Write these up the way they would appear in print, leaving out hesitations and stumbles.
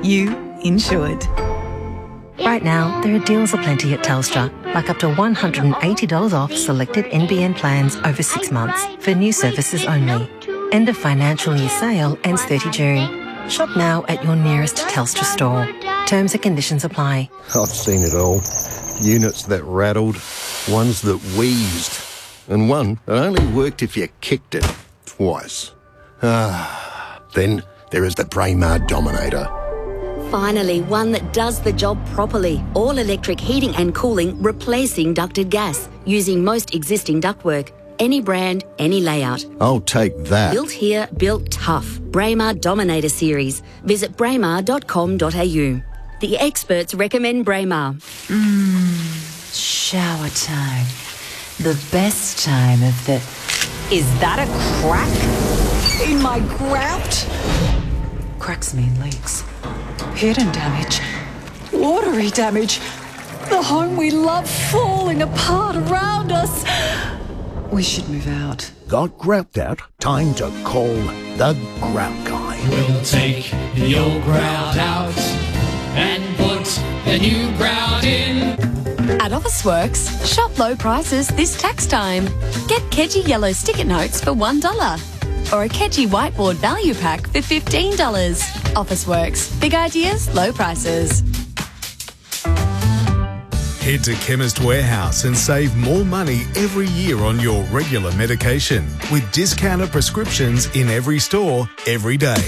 You insured. Right now, there are deals aplenty at Telstra, like up to $180 off selected NBN plans over 6 months for new services only. End of financial year sale ends 30 June. Shop now at your nearest Telstra store. Terms and conditions apply. I've seen it all. Units that rattled, ones that wheezed, and one that only worked if you kicked it twice. Then there is the Braemar Dominator. Finally, one that does the job properly. All electric heating and cooling, replacing ducted gas, using most existing ductwork. Any brand, any layout. I'll take that. Built here, built tough. Braemar Dominator series. Visit braemar.com.au. The experts recommend Braemar. Shower time. The best time of the... Is that a crack in my grout? Cracks mean leaks. Hidden damage. Watery damage. The home we love falling apart around us. We should move out. Got grout out? Time to call the Grout Guy. We'll take the old grout out and put the new grout in. At Officeworks, shop low prices this tax time. Get Kedgie yellow sticker notes for $1 or a Kedgie whiteboard value pack for $15. Officeworks, big ideas, low prices. Head to Chemist Warehouse and save more money every year on your regular medication with discounted prescriptions in every store, every day.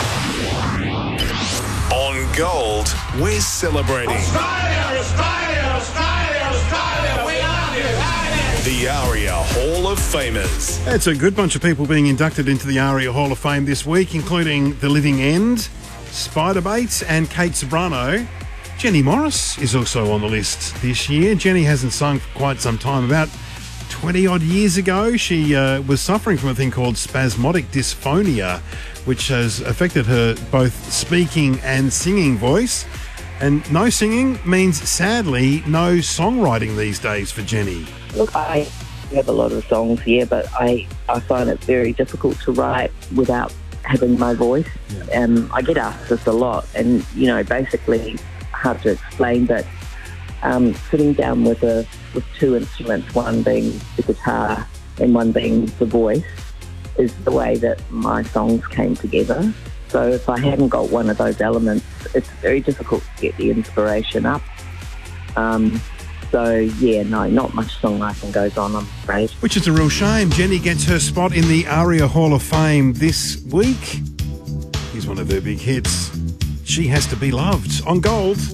On Gold, we're celebrating Australia, Australia, Australia, Australia, we love you. the ARIA Hall of Famers. It's a good bunch of people being inducted into the ARIA Hall of Fame this week, including The Living End, Spiderbait and Kate Ceberano. Jenny Morris is also on the list this year. Jenny hasn't sung for quite some time. About 20-odd years ago, she was suffering from a thing called spasmodic dysphonia, which has affected her both speaking and singing voice. And no singing means, sadly, no songwriting these days for Jenny. Look, I have a lot of songs here, but I find it very difficult to write without having my voice. Yeah. I get asked this a lot, and, basically hard to explain, but sitting down with two instruments, one being the guitar and one being the voice, is the way that my songs came together. So if I haven't got one of those elements, it's very difficult to get the inspiration up. Not much songwriting goes on, I'm afraid. Which is a real shame. Jenny gets her spot in the ARIA Hall of Fame this week. Here's one of her big hits. She Has to Be Loved on Gold.